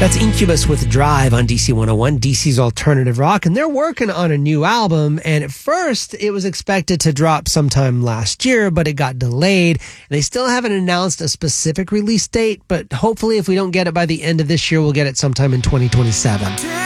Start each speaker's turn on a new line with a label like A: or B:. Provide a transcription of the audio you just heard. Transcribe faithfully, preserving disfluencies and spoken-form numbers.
A: That's Incubus with Drive on D C one oh one, D C's alternative rock, and they're working on a new album. And at first, it was expected to drop sometime last year, but it got delayed. They still haven't announced a specific release date, but hopefully if we don't get it by the end of this year, we'll get it sometime in twenty twenty-seven.